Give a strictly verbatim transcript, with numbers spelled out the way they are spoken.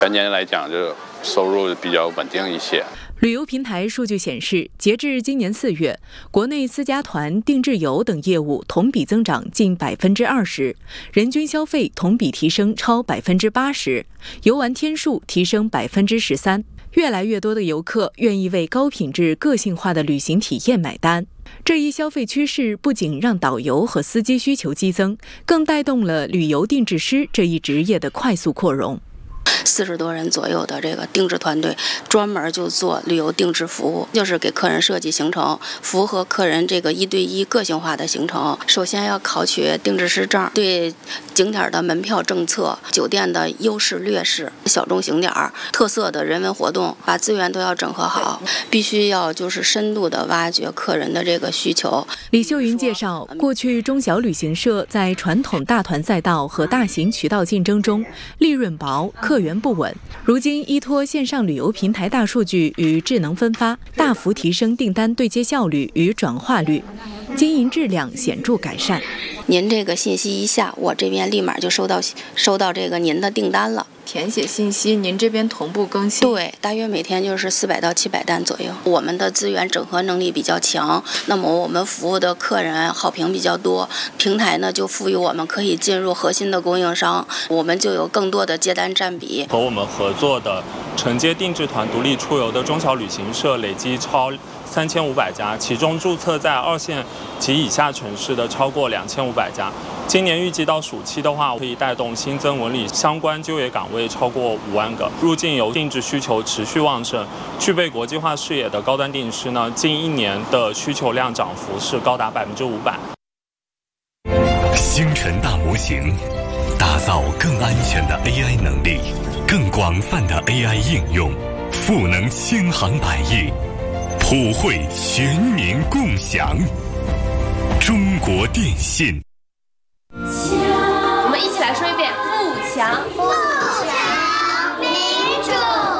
全年来讲，就收入比较稳定一些。 旅游平台数据显示，截至今年四月，国内私家团、定制游等业务同比增长近百分之二十，人均消费同比提升超百分之八十，游玩天数提升百分之十三。越来越多的游客愿意为高品质、个性化的旅行体验买单。这一消费趋势不仅让导游和司机需求激增，更带动了旅游定制师这一职业的快速扩容。 四十多人左右的这个定制团队，专门就做旅游定制服务，就是给客人设计行程，符合客人这个一对一个性化的行程。首先要考取定制师证，对景点的门票政策、酒店的优势劣势、小众景点、特色的人文活动，把资源都要整合好，必须要就是深度的挖掘客人的这个需求。 李秀云介绍，过去中小旅行社在传统大团赛道和大型渠道竞争中，利润薄，客源不稳。如今依托线上旅游平台大数据与智能分发，大幅提升订单对接效率与转化率，经营质量显著改善。 您这个信息一下，我这边立马就收到收到这个您的订单了。 填写信息，您这边同步更新。 对，大约每天就是四百到七百单左右。我们的资源整合能力比较强，那么我们服务的客人好评比较多，平台呢就赋予我们可以进入核心的供应商，我们就有更多的接单占比。 和我们合作的承接定制团独立出游的中小旅行社累计超三千五百家，其中注册在二线及以下城市的超过两千五百家。今年预计到暑期的话，可以带动新增文旅相关就业岗位超过五万个。入境游定制需求持续旺盛，具备国际化视野的高端定师呢，近一年的需求量涨幅是高达百分之五百。 星辰大模型，打造更安全的 A I 能力，更广泛的 A I 应用，赋能千行百业，普惠全民共享。中国电信。 我们一起来说一遍：富强。